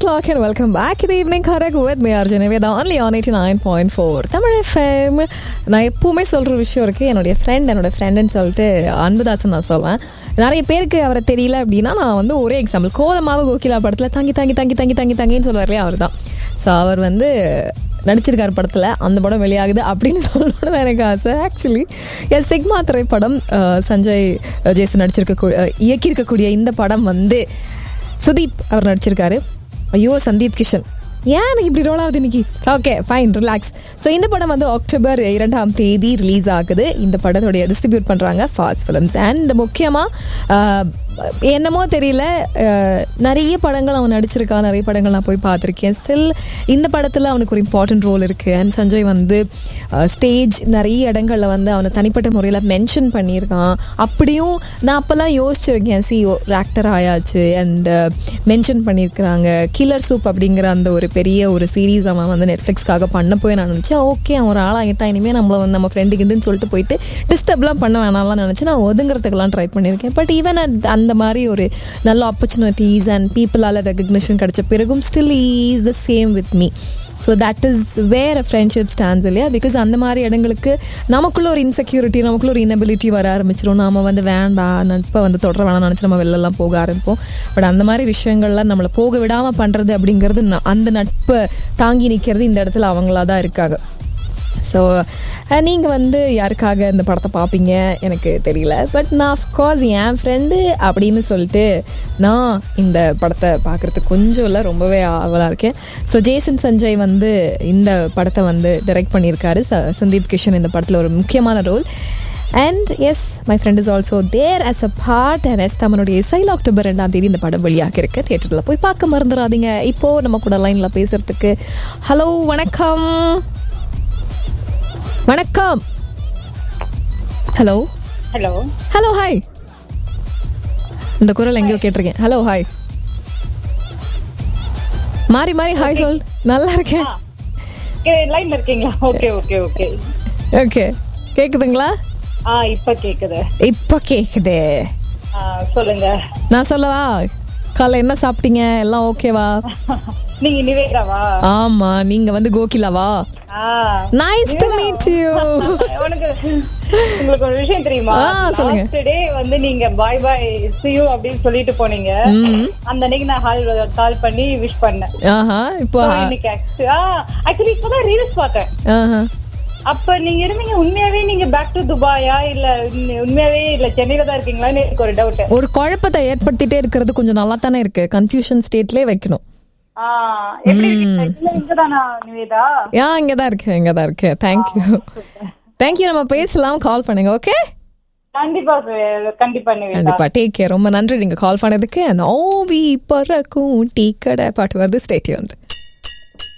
o'clock and welcome back to the evening correct with me Arjun Niveda only on 89.4 Tamil FM. நான் எப்பவுமே சொல்ற விஷயம் இருக்கு, என்னோட ஃப்ரெண்டுன்னு சொல்லிட்டு அன்புதாசன் நான் சொல்வேன். நிறைய பேருக்கு அவரை தெரியல அப்படின்னா நான் வந்து ஒரே எக்ஸாம்பிள், கோலமாவு கோகிலா படத்துல தங்கி தங்கி தங்கி தங்கி தங்கி தங்கின்னு சொல்லுவார் இல்லையா, அவர் தான். ஸோ அவர் வந்து நடிச்சிருக்காரு படத்தில், அந்த படம் வெளியாகுது அப்படின்னு சொல்லணும்னு எனக்கு ஆசை. ஆக்சுவலி சிக்மா திரைப்படம் சஞ்சய் ஜேசன் இயக்கியிருக்கக்கூடிய இந்த படம் வந்து சுதீப் அவர் நடிச்சிருக்காரு. ஐயோ சந்தீப் கிஷன், ஏன் எனக்கு இப்படி ரோல் ஆகுது இன்னைக்கு? Okay fine, relax. ஸோ இந்த படம் வந்து அக்டோபர் 2 ரிலீஸ் ஆகுது. இந்த படத்துடைய டிஸ்ட்ரிபியூட் பண்ணுறாங்க ஃபாஸ்ட் ஃபிலிம்ஸ். அண்ட் முக்கியமாக என்னமோ தெரியல, நிறைய படங்கள் அவன் நடிச்சிருக்கான், நிறைய படங்கள் நான் போய் பார்த்துருக்கேன். ஸ்டில் இந்த படத்தில் அவனுக்கு ஒரு இம்பார்ட்டன்ட் ரோல் இருக்குது. அண்ட் சஞ்சய் வந்து ஸ்டேஜ் நிறைய இடங்களில் வந்து அவனை தனிப்பட்ட முறையில் மென்ஷன் பண்ணியிருக்கான். அப்படியும் நான் அப்போல்லாம் யோசிச்சிருக்கேன், ஆக்டர் ஆயாச்சு அண்ட் மென்ஷன் பண்ணியிருக்கிறாங்க. கில்லர் சூப் அப்படிங்கிற அந்த ஒரு பெரிய ஒரு சீரீஸ் அவன் வந்து நெட்ஃப்ளிக்ஸ்க்காக பண்ண போய் நான் நினச்சேன், ஓகே அவன் ஒரு ஆளாகிட்டான், இனிமேல் நம்மளை வந்து நம்ம ஃப்ரெண்டுக்கிட்டுன்னு சொல்லிட்டு போயிட்டு டிஸ்டர்ப்லாம் பண்ண வேணாம்லாம் நினச்சி நான் ஒதுங்கிறதுக்கெல்லாம் ட்ரை பண்ணியிருக்கேன். பட் ஈவன் அந்த மாதிரி ஒரு நல்ல ஆப்பர்ச்சுனிட்டிஸ் அண்ட் பீப்புளால் ரெகக்னிஷன் கிடைச்ச பிறகும் still is the same with me. So that is where a friendship stands இல்லையா? பிகாஸ் அந்த மாதிரி இடங்களுக்கு நமக்குள்ள ஒரு இன்செக்யூரிட்டி, நமக்குள்ள ஒரு இனபிலிட்டி வர ஆரம்பிச்சிடும். நாம் வந்து வேண்டாம், நட்பை வந்து தொடர வேணாம்னு நினச்சி நம்ம வெளிலலாம் போக ஆரம்பிப்போம். பட் அந்த மாதிரி விஷயங்கள்லாம் நம்மளை போக விடாமல் பண்ணுறது அப்படிங்கிறது, அந்த நட்பை தாங்கி நிற்கிறது இந்த இடத்துல அவங்களா தான் இருக்காங்க. ஸோ நீங்கள் வந்து யாருக்காக இந்த படத்தை பார்ப்பீங்க எனக்கு தெரியல. பட் நான் அஃப்கோர்ஸ் என் ஃப்ரெண்டு அப்படின்னு சொல்லிட்டு நான் இந்த படத்தை பார்க்குறதுக்கு கொஞ்சம் இல்லை, ரொம்பவே ஆவலாக இருக்கேன். ஸோ ஜேசன் சஞ்சய் வந்து இந்த படத்தை வந்து டைரக்ட் பண்ணியிருக்காரு. சந்தீப் கிஷன் இந்த படத்தில் ஒரு முக்கியமான role. And S, my friend is also there as a part. And S, தமிழுடைய இசையில் அக்டோபர் 2 இந்த படம் வெளியாக இருக்கு. தியேட்டரில் போய் பார்க்க மறந்துடாதீங்க. இப்போது நம்ம கூட லைனில் பேசுகிறதுக்கு ஹலோ வணக்கம். வணக்கம். Hello hello hello hi. இந்த குரல் எங்கேயோ கேட்டிருக்கேன். ஹலோ ஹாய், மாறி மாறி ஹாய் சொல். நல்லா இருக்கேன். லைன்ல இருக்கீங்களா? Okay okay okay okay. கேக்குதுங்களா? இப்ப கேக்குது. சொல்லுங்க. நான் சொல்லவா? காலை என்ன சாப்பிட்டீங்க? எல்லாம் ஓகேவா? நீங்க நிவேதாவா? ஆமா. நீங்க வந்து கோகிலாவா? Nice to meet you. உங்களுக்கு ஒரு விஷயம் தெரியுமா? சொல்லுங்க. டுடே வந்து நீங்க பை பை see you அப்படின்னு சொல்லிட்டு போனீங்க. அந்த அன்னைக்கு நான் கால் பண்ணி விஷ் பண்ணேன். இப்போ ஆக்சுவலி இப்பதான் ரீல்ஸ் பார்த்தேன். அப்ப நீங்க இருந்தீங்க, உண்மையாவே நீங்க பேக் டு துபாயா இல்ல உண்மையாவே இல்ல சென்னையில தான் இருக்கீங்களான்னு எனக்கு ஒரு டவுட். ஒரு குழப்பத்தை ஏற்படுத்திட்டே இருக்கிறது கொஞ்சம் நல்லா தானே இருக்கு. கன்ஃபியூஷன் ஸ்டேட்லயே வைக்கணும். இங்கதான் இருக்கேன். தேங்க்யூ. நம்ம பேசலாம், கால் பண்ணுங்க. ஓகே, கண்டிப்பா. Take care. ரொம்ப நன்றி நீங்க கால் பண்ணதுக்கு. நோவி பறக்கும் டீ கடை பாட்டு வருது. Stay tuned.